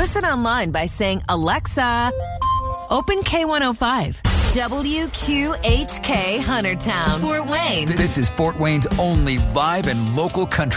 Listen online by saying, Alexa, open K105. WQHK Huntertown, Fort Wayne. This is Fort Wayne's only live and local country